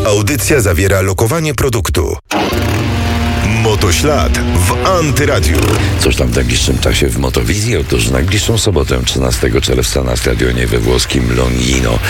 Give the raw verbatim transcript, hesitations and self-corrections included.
Audycja zawiera lokowanie produktu. Motoślad w Antyradiu. Coś tam w najbliższym czasie w Motowizji. Otóż w najbliższą sobotę, trzynastego czerwca na stadionie we włoskim Longino